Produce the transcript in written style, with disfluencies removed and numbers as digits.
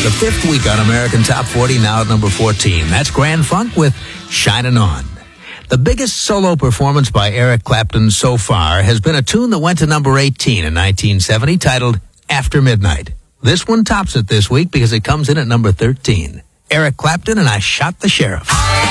The fifth week on American Top 40, now at number 14. That's Grand Funk with Shining On. The biggest solo performance by Eric Clapton so far has been a tune that went to number 18 in 1970 titled After Midnight. This one tops it this week because it comes in at number 13. Eric Clapton and I Shot the Sheriff.